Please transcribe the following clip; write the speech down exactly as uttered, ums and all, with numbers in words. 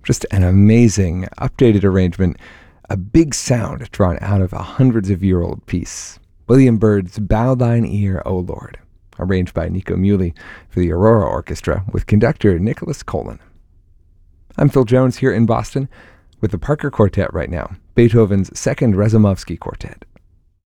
Just an amazing, updated arrangement, a big sound drawn out of a hundreds-of-year-old piece. William Byrd's Bow Thine Ear, O Lord, arranged by Nico Muhly for the Aurora Orchestra with conductor Nicholas Colin. I'm Phil Jones here in Boston with the Parker Quartet right now, Beethoven's Second Razumovsky Quartet.